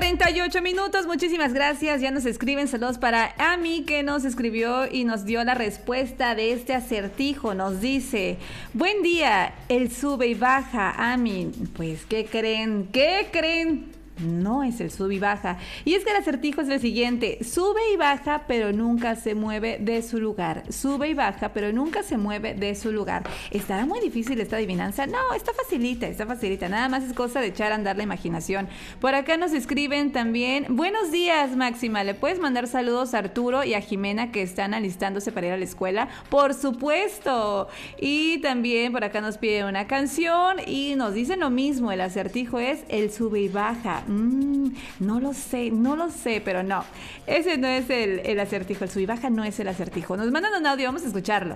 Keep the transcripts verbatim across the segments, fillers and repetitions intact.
cuarenta y ocho minutos, muchísimas gracias. Ya nos escriben saludos para Ami, que nos escribió y nos dio la respuesta de este acertijo. Nos dice: buen día, el sube y baja, Ami. Pues, ¿qué creen? ¿Qué creen? No es el sube y baja. Y es que el acertijo es el siguiente: sube y baja, pero nunca se mueve de su lugar. Sube y baja, pero nunca se mueve de su lugar. ¿Estará muy difícil esta adivinanza? No, está facilita, está facilita. Nada más es cosa de echar a andar la imaginación. Por acá nos escriben también: buenos días, Máxima. ¿Le puedes mandar saludos a Arturo y a Jimena, que están alistándose para ir a la escuela? Por supuesto. Y también por acá nos piden una canción y nos dicen lo mismo. El acertijo es el sube y baja. Mm, no lo sé, no lo sé, pero no. Ese no es el, el acertijo. El sub y baja no es el acertijo. Nos mandan un audio, vamos a escucharlo.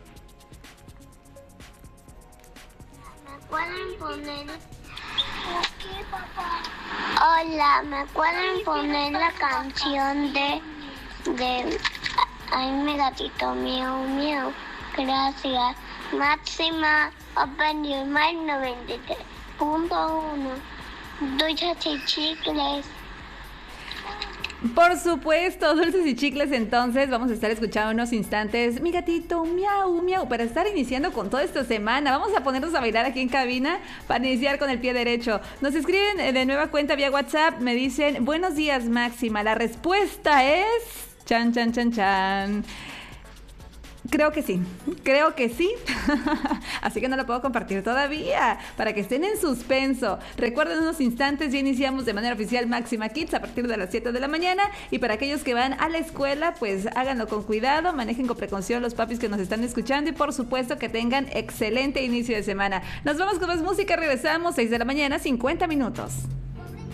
¿Me pueden poner? ¿Qué, papá? Hola, ¿me pueden poner la canción de de Ay, mi gatito, miau, miau? Gracias. Máxima, Open Your Mind noventa y tres punto uno. Dulces y chicles. Por supuesto, dulces y chicles. Entonces vamos a estar escuchando unos instantes Mi gatito, miau, miau, para estar iniciando con toda esta semana. Vamos a ponernos a bailar aquí en cabina para iniciar con el pie derecho. Nos escriben de nueva cuenta vía WhatsApp. Me dicen: buenos días, Máxima. La respuesta es... Chan, chan, chan, chan. Creo que sí, creo que sí. Así que no lo puedo compartir todavía, para que estén en suspenso. Recuerden, unos instantes ya iniciamos de manera oficial Máxima Kids a partir de las siete de la mañana. Y para aquellos que van a la escuela, pues háganlo con cuidado, manejen con precaución los papis que nos están escuchando. Y por supuesto que tengan excelente inicio de semana. Nos vamos con más música, regresamos seis de la mañana, cincuenta minutos.